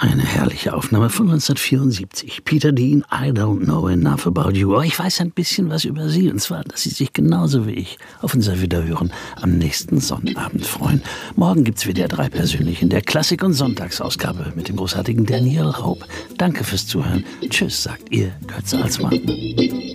Eine herrliche Aufnahme von 1974. Peter Dean, I don't know enough about you. Aber ich weiß ein bisschen was über Sie. Und zwar, dass Sie sich genauso wie ich auf unser Wiederhören am nächsten Sonnabend freuen. Morgen gibt's WDR 3 persönlich in der Klassik- und Sonntagsausgabe mit dem großartigen Daniel Hope. Danke fürs Zuhören. Tschüss, sagt Ihr Götz Alsmann.